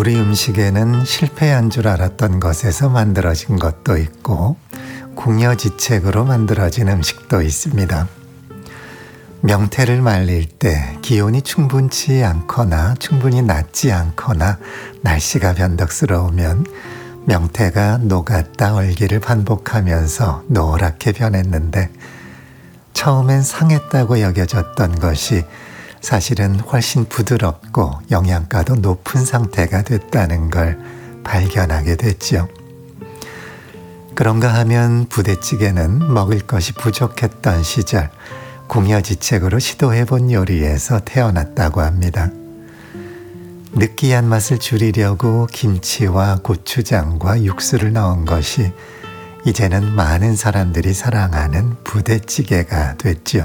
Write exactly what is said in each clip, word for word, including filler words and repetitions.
우리 음식에는 실패한 줄 알았던 것에서 만들어진 것도 있고 궁여지책으로 만들어진 음식도 있습니다. 명태를 말릴 때 기온이 충분치 않거나 충분히 낮지 않거나 날씨가 변덕스러우면 명태가 녹았다 얼기를 반복하면서 노랗게 변했는데 처음엔 상했다고 여겨졌던 것이 사실은 훨씬 부드럽고 영양가도 높은 상태가 됐다는 걸 발견하게 됐죠. 그런가 하면 부대찌개는 먹을 것이 부족했던 시절 궁여지책으로 시도해본 요리에서 태어났다고 합니다. 느끼한 맛을 줄이려고 김치와 고추장과 육수를 넣은 것이 이제는 많은 사람들이 사랑하는 부대찌개가 됐죠.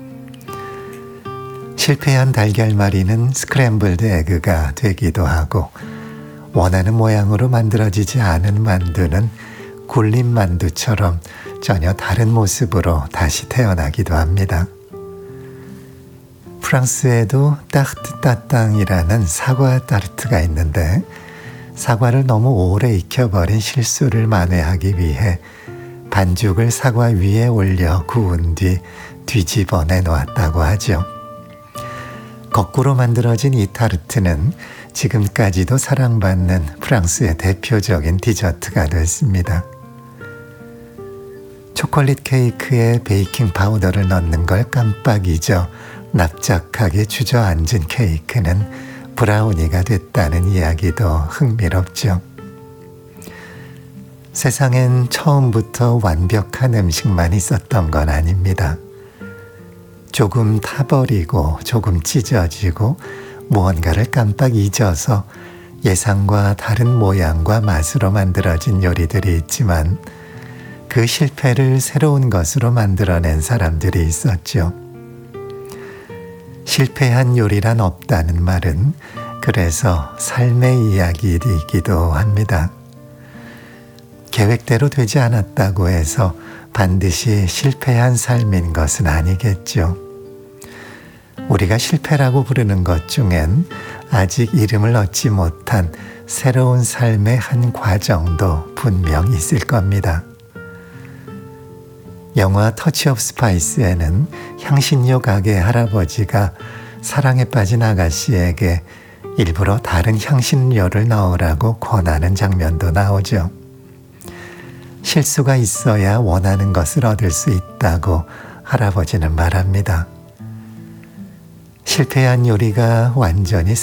실패한 달걀말이는 스크램블드 에그가 되기도 하고 원하는 모양으로 만들어지지 않은 만두는 굴림 만두처럼 전혀 다른 모습으로 다시 태어나기도 합니다. 프랑스에도 따르트 따땅이라는 사과 타르트가 있는데 사과를 너무 오래 익혀버린 실수를 만회하기 위해 반죽을 사과 위에 올려 구운 뒤 뒤집어내 놓았다고 하죠. 거꾸로 만들어진 이 타르트는 지금까지도 사랑받는 프랑스의 대표적인 디저트가 됐습니다. 초콜릿 케이크에 베이킹 파우더를 넣는 걸 깜빡 잊어 납작하게 주저앉은 케이크는 브라우니가 됐다는 이야기도 흥미롭죠. 세상엔 처음부터 완벽한 음식만 있었던 건 아닙니다. 조금 타버리고 조금 찢어지고 무언가를 깜빡 잊어서 예상과 다른 모양과 맛으로 만들어진 요리들이 있지만 그 실패를 새로운 것으로 만들어낸 사람들이 있었죠. 실패한 요리란 없다는 말은 그래서 삶의 이야기이기도 합니다. 계획대로 되지 않았다고 해서 반드시 실패한 삶인 것은 아니겠죠. 우리가 실패라고 부르는 것 중엔 아직 이름을 얻지 못한 새로운 삶의 한 과정도 분명 있을 겁니다. 영화 터치 오브 스파이스에는 향신료 가게 할아버지가 사랑에 빠진 아가씨에게 일부러 다른 향신료를 넣으라고 권하는 장면도 나오죠. 실수가 있어야 원하는 것을 얻을 수 있다고 할아버지는 말합니다. 실패한 요리가 완전히